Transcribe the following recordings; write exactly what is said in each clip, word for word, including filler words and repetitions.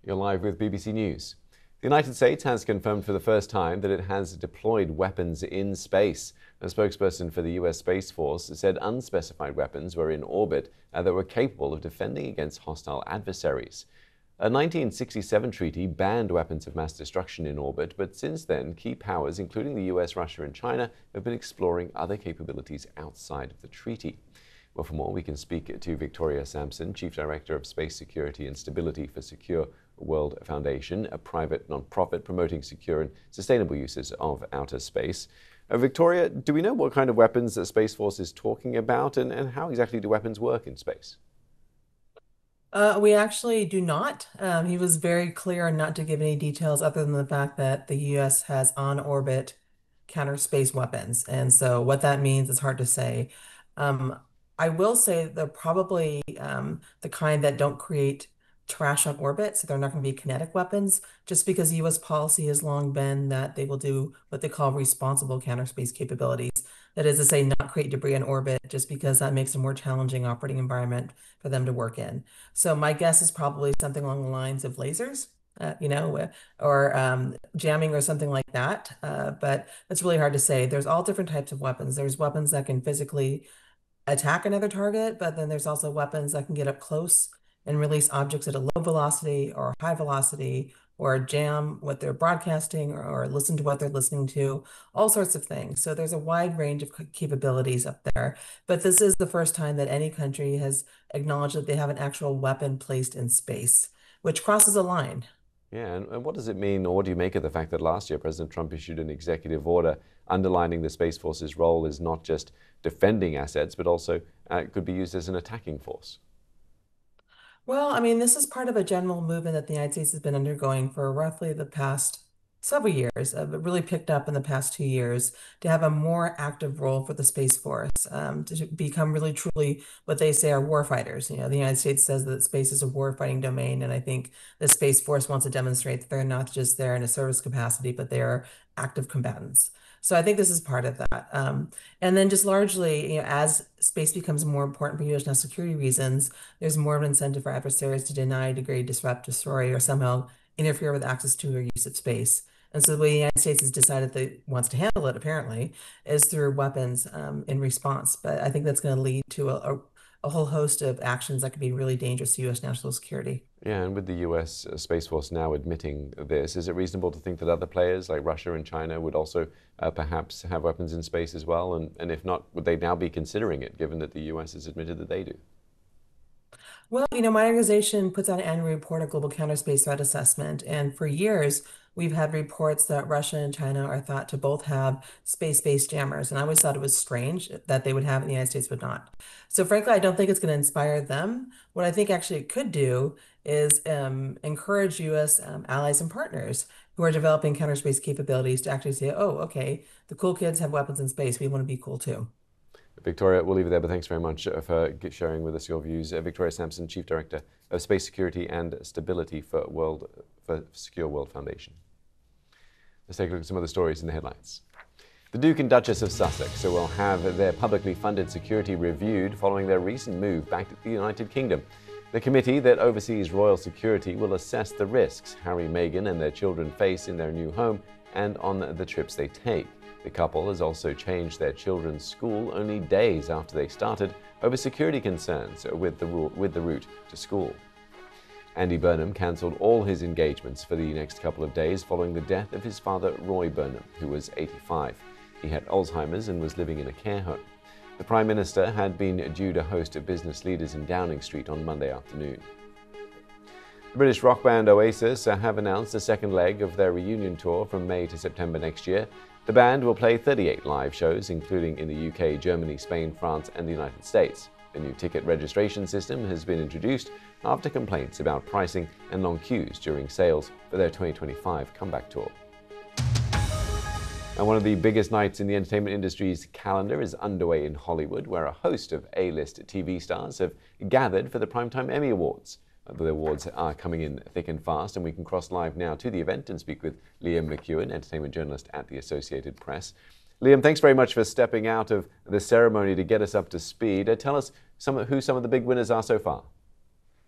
You're live with B B C News. The United States has confirmed for the first time that it has deployed weapons in space. A spokesperson for the U S Space Force said unspecified weapons were in orbit uh, that were capable of defending against hostile adversaries. A nineteen sixty-seven treaty banned weapons of mass destruction in orbit, but since then, key powers, including the U S, Russia, and China, have been exploring other capabilities outside of the treaty. Well, for more, we can speak to Victoria Sampson, Chief Director of Space Security and Stability for Secure World Foundation, a private non-profit promoting secure and sustainable uses of outer space. Uh, Victoria, do we know what kind of weapons the Space Force is talking about, and, and how exactly do weapons work in space? Uh, we actually do not. Um, he was very clear not to give any details other than the fact that the U S has on-orbit counter space weapons. And so what that means is hard to say. Um, I will say they're probably um, the kind that don't create trash on orbit, so they're not going to be kinetic weapons, just because U S policy has long been that they will do what they call responsible counter space capabilities. That is to say, not create debris in orbit, just because that makes a more challenging operating environment for them to work in. So my guess is probably something along the lines of lasers, uh, you know, uh, or um, jamming or something like that. Uh, but it's really hard to say. There's all different types of weapons. There's weapons that can physically attack another target, but then there's also weapons that can get up close and release objects at a low velocity or high velocity, or jam what they're broadcasting, or, or listen to what they're listening to, all sorts of things. So there's a wide range of capabilities up there. But this is the first time that any country has acknowledged that they have an actual weapon placed in space, which crosses a line. Yeah, and, and what does it mean, or what do you make of the fact that last year President Trump issued an executive order underlining the Space Force's role is not just defending assets, but also uh, could be used as an attacking force? Well, I mean, this is part of a general movement that the United States has been undergoing for roughly the past several years, uh, but really picked up in the past two years to have a more active role for the Space Force, um, to become really truly what they say are warfighters. You know, the United States says that space is a warfighting domain, and I think the Space Force wants to demonstrate that they're not just there in a service capacity, but they are active combatants. So I think this is part of that. Um, and then just largely, you know, as space becomes more important for U S national security reasons, there's more of an incentive for adversaries to deny, degrade, disrupt, destroy, or somehow interfere with access to or use of space. And so the way the United States has decided that it wants to handle it, apparently, is through weapons um, in response. But I think that's going to lead to a, a, a whole host of actions that could be really dangerous to U S national security. Yeah, and with the U S Space Force now admitting this, is it reasonable to think that other players like Russia and China would also uh, perhaps have weapons in space as well? And, and if not, would they now be considering it, given that the U S has admitted that they do? Well, you know, my organization puts out an annual report, a global counter space threat assessment. And for years, we've had reports that Russia and China are thought to both have space-based jammers. And I always thought it was strange that they would have it and the United States would not. So frankly, I don't think it's going to inspire them. What I think actually it could do is um, encourage U S um, allies and partners who are developing counter space capabilities to actually say, oh, okay, the cool kids have weapons in space. We want to be cool too. Victoria, we'll leave it there, but thanks very much for sharing with us your views. Uh, Victoria Sampson, Chief Director of Space Security and Stability for World for Secure World Foundation. Let's take a look at some of the stories in the headlines. The Duke and Duchess of Sussex will have their publicly funded security reviewed following their recent move back to the United Kingdom. The committee that oversees royal security will assess the risks Harry, Meghan and their children face in their new home and on the trips they take. The couple has also changed their children's school only days after they started over security concerns with the, with the route to school. Andy Burnham cancelled all his engagements for the next couple of days following the death of his father, Roy Burnham, who was eighty-five. He had Alzheimer's and was living in a care home. The Prime Minister had been due to host business leaders in Downing Street on Monday afternoon. The British rock band Oasis have announced the second leg of their reunion tour from May to September next year. The band will play thirty-eight live shows, including in the U K, Germany, Spain, France, and the United States. A new ticket registration system has been introduced after complaints about pricing and long queues during sales for their twenty twenty-five comeback tour. And one of the biggest nights in the entertainment industry's calendar is underway in Hollywood, where a host of A-list T V stars have gathered for the Primetime Emmy Awards. The awards are coming in thick and fast, and we can cross live now to the event and speak with Liam McEwen, entertainment journalist at the Associated Press. Liam, thanks very much for stepping out of the ceremony to get us up to speed. Uh, tell us some of, who some of the big winners are so far.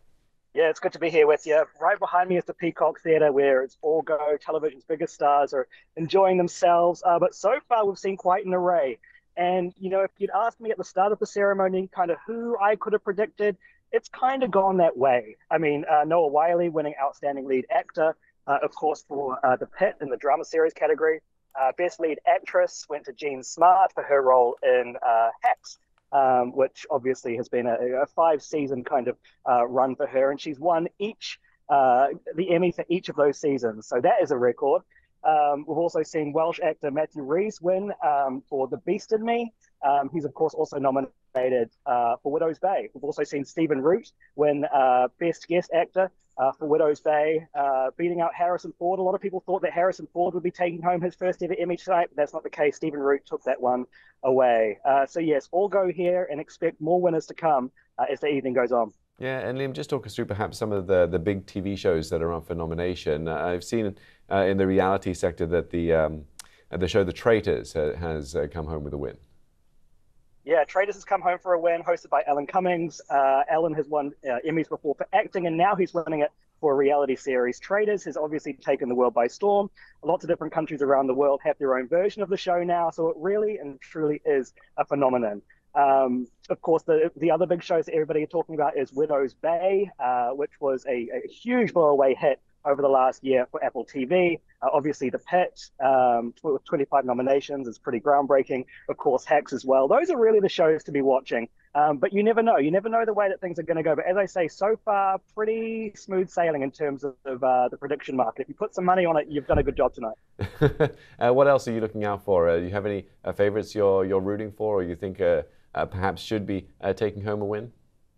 Yeah, it's good to be here with you. Right behind me is the Peacock Theatre, where it's all go television's biggest stars are enjoying themselves. Uh, but so far, we've seen quite an array. And, you know, if you'd asked me at the start of the ceremony kind of who I could have predicted, it's kind of gone that way. I mean, uh, Noah Wyle winning Outstanding Lead Actor, uh, of course, for uh, The Pit in the drama series category. Uh, Best Lead Actress went to Jean Smart for her role in uh, Hacks, um, which obviously has been a, a five season kind of uh, run for her, and she's won each uh, the Emmy for each of those seasons. So that is a record. Um, we've also seen Welsh actor Matthew Rhys win um, for The Beast in Me. Um, he's of course also nominated uh, for Widow's Bay. We've also seen Stephen Root win uh, Best Guest Actor uh, for Widow's Bay, uh, beating out Harrison Ford. A lot of people thought that Harrison Ford would be taking home his first ever Emmy tonight, but that's not the case. Stephen Root took that one away. Uh, so yes, all go here and expect more winners to come uh, as the evening goes on. Yeah, and Liam, just talk us through perhaps some of the, the big T V shows that are up for nomination. Uh, I've seen uh, in the reality sector that the um, the show The Traitors uh, has uh, come home with a win. Yeah, Traitors has come home for a win, hosted by Alan Cummings. Uh, Alan has won uh, Emmys before for acting, and now he's winning it for a reality series. Traitors has obviously taken the world by storm. Lots of different countries around the world have their own version of the show now, so it really and truly is a phenomenon. Um, of course, the the other big shows that everybody is talking about is Widow's Bay, uh, which was a, a huge blowaway hit over the last year for Apple T V. Uh, obviously, The Pit, um, with twenty-five nominations, is pretty groundbreaking. Of course, Hacks as well. Those are really the shows to be watching. Um, but you never know. You never know the way that things are going to go. But as I say, so far, pretty smooth sailing in terms of, of uh, the prediction market. If you put some money on it, you've done a good job tonight. uh, what else are you looking out for? Uh, do you have any uh, favorites you're you're rooting for, or you think uh, uh, perhaps should be uh, taking home a win?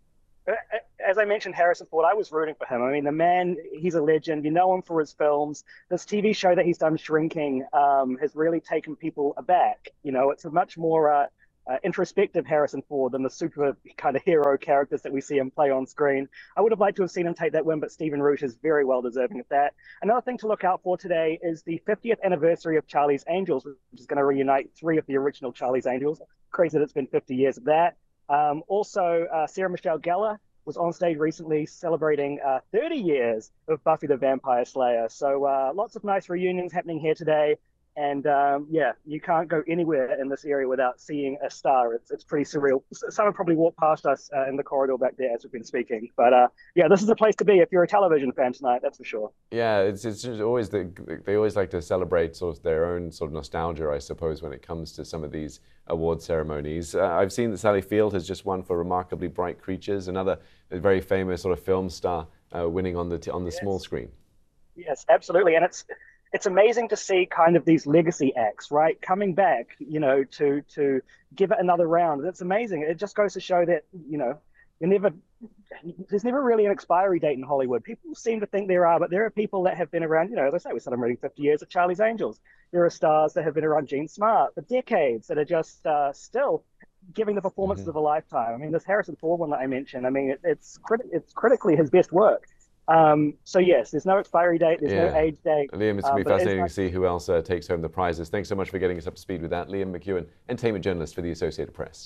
As I mentioned, Harrison Ford, I was rooting for him. I mean, the man, he's a legend. You know him for his films. This T V show that he's done, Shrinking, um, has really taken people aback. You know, it's a much more uh, uh, introspective Harrison Ford than the super kind of hero characters that we see him play on screen. I would have liked to have seen him take that win, but Stephen Root is very well deserving of that. Another thing to look out for today is the fiftieth anniversary of Charlie's Angels, which is going to reunite three of the original Charlie's Angels. Crazy that it's been fifty years of that. Um, also, uh, Sarah Michelle Gellar was on stage recently celebrating uh, thirty years of Buffy the Vampire Slayer. So uh, lots of nice reunions happening here today. And um, yeah, you can't go anywhere in this area without seeing a star. It's it's pretty surreal. Someone probably walked past us uh, in the corridor back there as we've been speaking. But uh, yeah, this is the place to be if you're a television fan tonight, that's for sure. Yeah, it's it's just always the, they always like to celebrate sort of their own sort of nostalgia, I suppose, when it comes to some of these award ceremonies. Uh, I've seen that Sally Field has just won for Remarkably Bright Creatures, another very famous sort of film star uh, winning on the t on the Yes. small screen. Yes, absolutely. And it's it's amazing to see kind of these legacy acts, right, coming back, you know, to to give it another round. It's amazing. It just goes to show that, you know, you never there's never really an expiry date in Hollywood. People seem to think there are, but there are people that have been around, you know, as I say, we're celebrating fifty years of Charlie's Angels. There are stars that have been around Jean Smart for decades that are just uh, still giving the performances Mm-hmm. of a lifetime. I mean, this Harrison Ford one that I mentioned, I mean, it, it's crit it's critically his best work. Um, so yes, there's no expiry date, there's Yeah. no age date. Liam, it's uh, going to be but it is fascinating nice. to see who else uh, takes home the prizes. Thanks so much for getting us up to speed with that. Liam McEwen, entertainment journalist for the Associated Press.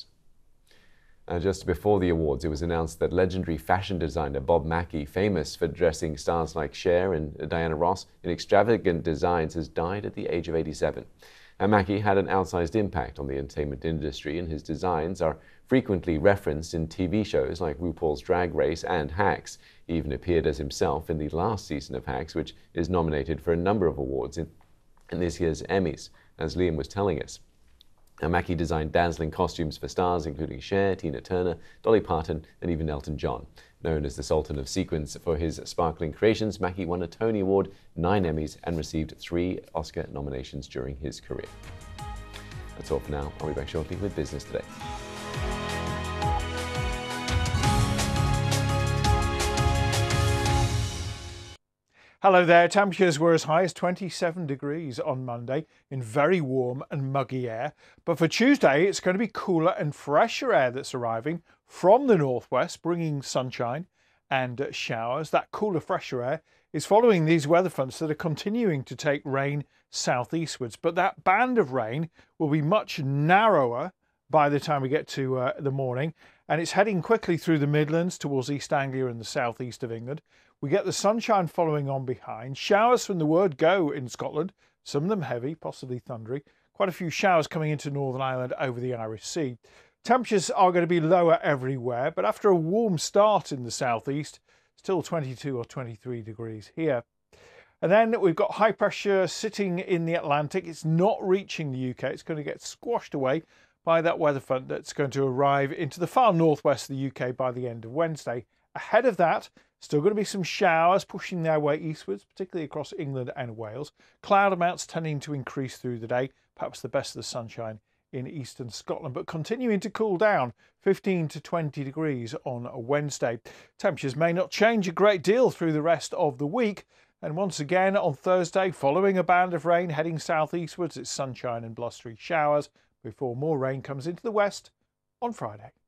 Uh, just before the awards, it was announced that legendary fashion designer Bob Mackie, famous for dressing stars like Cher and Diana Ross in extravagant designs, has died at the age of eighty-seven. Uh, Mackie had an outsized impact on the entertainment industry, and his designs are frequently referenced in T V shows like RuPaul's Drag Race and Hacks. He even appeared as himself in the last season of Hacks, which is nominated for a number of awards in, in this year's Emmys, as Liam was telling us. Now, Mackie designed dazzling costumes for stars including Cher, Tina Turner, Dolly Parton, and even Elton John. Known as the Sultan of Sequins for his sparkling creations, Mackie won a Tony Award, nine Emmys, and received three Oscar nominations during his career. That's all for now. I'll be back shortly with Business Today. Hello there. Temperatures were as high as twenty-seven degrees on Monday in very warm and muggy air. But for Tuesday, it's going to be cooler and fresher air that's arriving from the northwest, bringing sunshine and showers. That cooler, fresher air is following these weather fronts that are continuing to take rain southeastwards. But that band of rain will be much narrower by the time we get to uh, the morning. and it's heading quickly through the Midlands towards East Anglia and the southeast of England. We get the sunshine following on behind. Showers from the word go in Scotland, some of them heavy, possibly thundery. Quite a few showers coming into Northern Ireland over the Irish Sea. Temperatures are going to be lower everywhere, but after a warm start in the southeast, still twenty-two or twenty-three degrees here. And then we've got high pressure sitting in the Atlantic. It's not reaching the U K. It's going to get squashed away by that weather front that's going to arrive into the far northwest of the U K by the end of Wednesday. Ahead of that, still going to be some showers pushing their way eastwards, particularly across England and Wales. Cloud amounts tending to increase through the day, perhaps the best of the sunshine in eastern Scotland, but continuing to cool down, fifteen to twenty degrees on a Wednesday. Temperatures may not change a great deal through the rest of the week. And once again on Thursday, following a band of rain heading southeastwards, it's sunshine and blustery showers before more rain comes into the west on Friday.